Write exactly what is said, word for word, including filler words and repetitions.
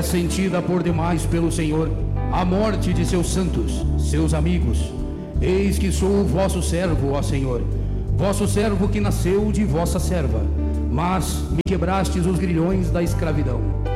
sentida por demais pelo Senhor a morte de seus santos, seus amigos. Eis que sou o vosso servo, ó Senhor, vosso servo que nasceu de vossa serva, mas me quebrastes os grilhões da escravidão.